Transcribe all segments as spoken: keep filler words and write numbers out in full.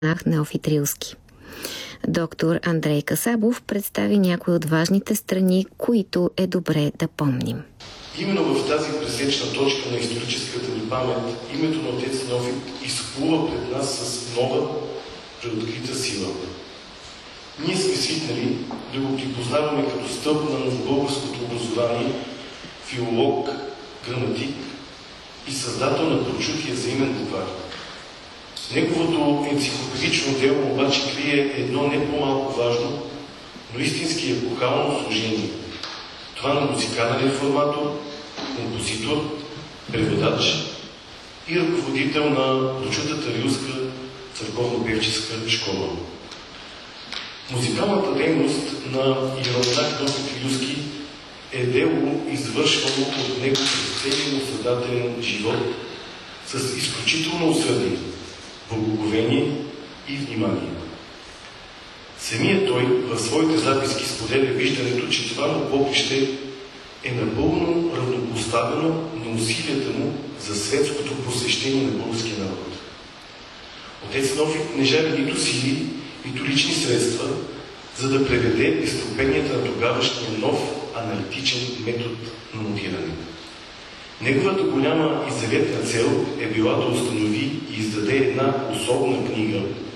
монах Неофит Рилски. Доктор Андрей Касабов представи някои от важните страни, които е добре да помним. Именно в тази пресечна точка на историческата ни памет името на отец Неофит изплува пред нас с нова, преоткрита сила. Ние сме свикнали да го припознаваме като стълб на новобългарското образование, филолог, граматик и създател на прочутия взаимен буквар. Неговото енциклопедично дело обаче крие едно не по-малко важно, но истински епохално служение. Това на музикален реформатор, композитор, преводач и ръководител на прочутата рилска църковно-певческа школа. Музикалната дейност на иеромонах Неофит Рилски е дело, извършвано от него през целия му създателен живот с изключително усърдие, благоговение и внимание. Самият той в своите записки споделя виждането, че това му поприще е напълно равнопоставено на усилията му за светското посвещение на българския народ. Отец Неофит не жали нито сили, нито лични средства, за да преведе изтълпенията на тогавашния нов аналитичен метод на нотиране. Неговата голяма и заветна цел е била да установи и издаде една особна книга,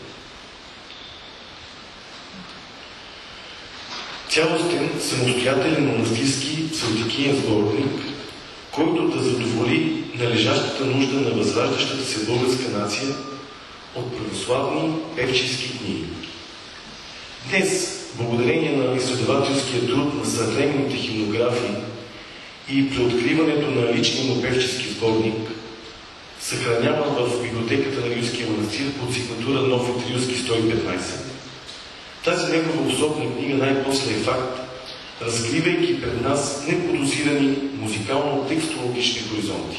цялостен, самостоятелен монастирски псалтикиен сборник, който да задоволи належащата нужда на възраждащата се българска нация от православни певчески книги. Днес, благодарение на изследователския труд на съвременните химнографии и при откриването на личния му певчески сборник, съхраняван в библиотеката на Рилския манастир под сигнатура Неофит Рилски сто и петнайсет, тази негова особна книга най-после е факт, разкривайки пред нас неподозирани музикално-текстологични хоризонти.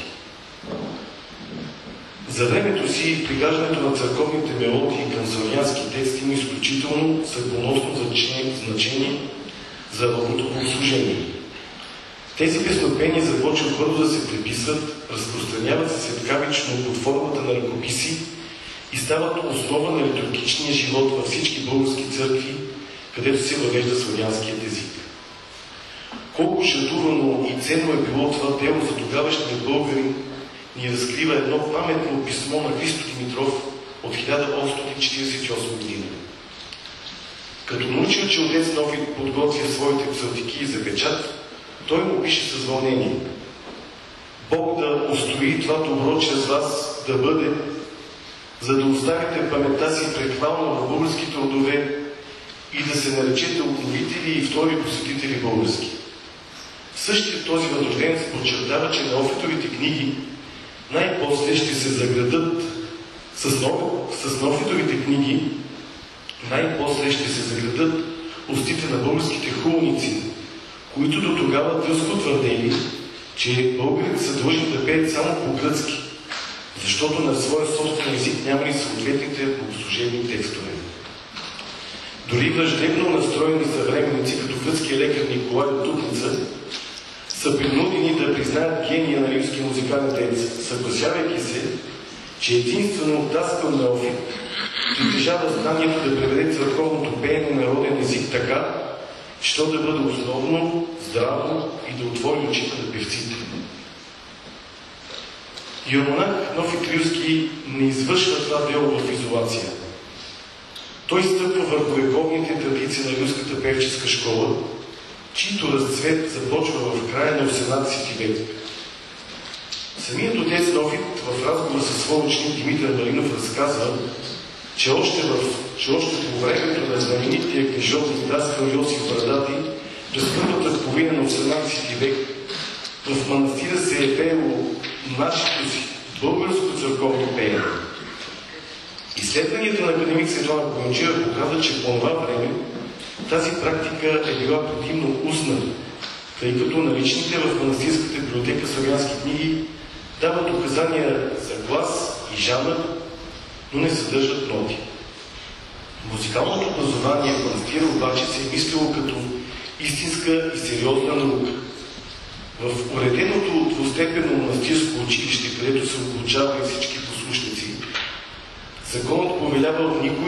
За времето си пригаждането на църковните мелодии към славянски тексти има изключително съдбоносно значение за родното богослужение. Тези песнопения започват бързо да се преписват, разпространяват се светкавично под формата на ръкописи и стават основа на литургичния живот във всички български църкви, където се въвежда славянският език. Колко шатувано и ценно е било това дело за тогавашния българин, ни разкрива едно паметно писмо на Христо Димитров от хиляда осемстотин четирийсет и осма година. Като научил, че отец Неофит подготвя своите псалтики за печат, той му пише с вълнение: Бог да устрои това добро чрез вас да бъде, за да оставите паметта си прехвална в българските родове и да се наречете обновители и втори посетители български. Същият този възрожденец подчертава, че Неофитовите книги най-после ще се заградат с, нов... с Неофитовите книги най-после ще се заградат устите на българските хулници, които до тогава дръзко твърдели, че българите са длъжни да пеят само по-гръцки, защото на своя собствен език няма и съответните богослужебни текстове. Дори враждебно настроени съвременници, като гръцкия лекар Николай от Дупница, са принудени да признаят гения на римския музикален дец, съгласявайки се, че единствено Даскал Неофит притежава знанието да преведе църковното пеене на народен език така, що да бъде основно, здраво и да отвори очите на певците. Иеромонах Неофит Рилски не извършва това дело в изолация. Той стъпва върху вековните традиции на рилската певческа школа, чийто разцвет започва в края на осемнадесети век. Самият отец Неофит в разговор със своя ученик Димитър Маринов разказва, че още, в, че още по времето на знаменития книжовник Даскал Йосиф Брадати през първата половина на осемнадесети век в манастира се е пеело нашето си българско църковно пеене. Изследванията на академик Светлана Коянджиева показват, че по това време тази практика е била предимно устна, тъй като наличните в манастирската библиотека славянски книги дават указания за глас и жанр, но не съдържат ноти. Музикалното образование в манастира обаче се е мислило като истинска и сериозна наука. В уреденото двустепенно монастирско училище, където се обучавали всички послушници, Законът повелява никой